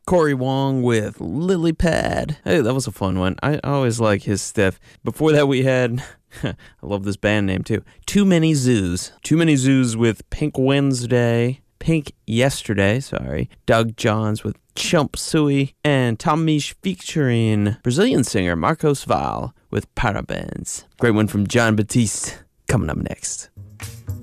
Corey Wong with Lily Pad. Hey, that was a fun one. I always like his stuff. Before that, we had, I love this band name too, Too Many Zoos. Too Many Zoos with Pink Yesterday, Doug Johns with Chump Suey, and Tom Misch featuring Brazilian singer Marcos Val with Parabéns. Great one from John Batiste coming up next.